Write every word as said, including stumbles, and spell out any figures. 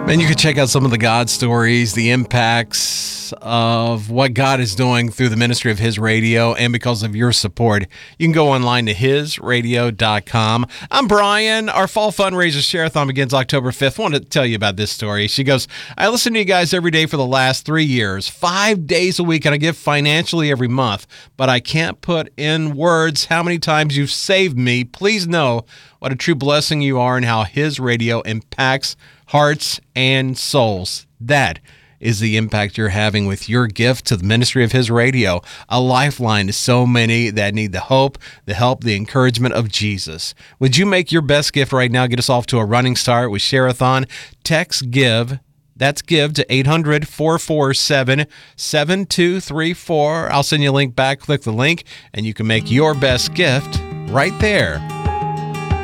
And you can check out some of the God stories, the impacts of what God is doing through the ministry of His Radio, and because of your support, you can go online to his radio dot com. I'm Brian. Our fall fundraiser share-a-thon begins October fifth. I wanted to tell you about this story. She goes, I listen to you guys every day for the last three years, five days a week, and I give financially every month, but I can't put in words how many times you've saved me. Please know what a true blessing you are and how His Radio impacts hearts and souls. That is the impact you're having with your gift to the ministry of His Radio, a lifeline to so many that need the hope, the help, the encouragement of Jesus. Would you make your best gift right now? Get us off to a running start with Share-a-thon. Text GIVE. That's GIVE to eight hundred, four four seven, seven two three four. I'll send you a link back. Click the link, and you can make your best gift right there.